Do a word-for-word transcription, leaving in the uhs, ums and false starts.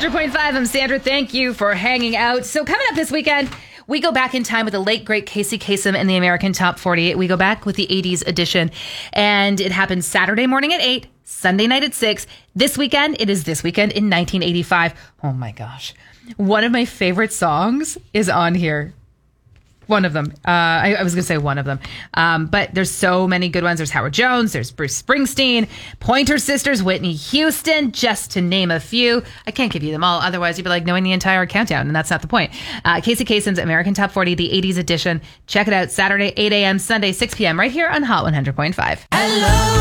hundred point five, I'm Sandra. Thank you for hanging out. So coming up this weekend, we go back in time with the late, great Casey Kasem and the American Top forty. We go back with the eighties edition, and it happens Saturday morning at eight, Sunday night at six. This weekend, it is This Weekend in nineteen eighty-five. Oh my gosh. One of my favorite songs is on here. One of them. Uh, I, I was going to say one of them. Um, but there's so many good ones. There's Howard Jones. There's Bruce Springsteen. Pointer Sisters. Whitney Houston. Just to name a few. I can't give you them all. Otherwise, you'd be like knowing the entire countdown. And that's not the point. Uh, Casey Kasem's American Top forty, the eighties edition. Check it out Saturday, eight a.m., Sunday, six p.m. right here on Hot one hundred point five. Hello.